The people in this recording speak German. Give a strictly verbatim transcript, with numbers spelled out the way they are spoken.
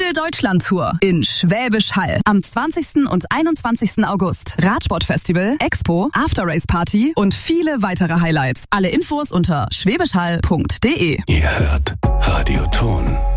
Mitteldeutschland-Tour in Schwäbisch Hall am zwanzigsten und einundzwanzigsten August. Radsportfestival, Expo, After-Race-Party und viele weitere Highlights. Alle Infos unter schwäbischhall punkt de. Ihr hört Radio Ton.